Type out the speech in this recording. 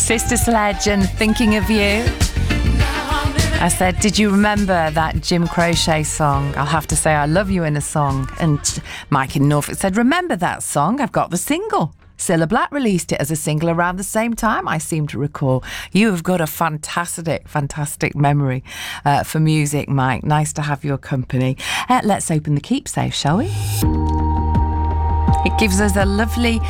Sister Sledge and Thinking of You. I said, did you remember that Jim Croce song? I'll have to say I love you in a song. And Mike in Norfolk said, remember that song? I've got the single. Cilla Black released it as a single around the same time, I seem to recall. You have got a fantastic memory for music, Mike. Nice to have your company. Let's open the keep safe, shall we? It gives us a lovely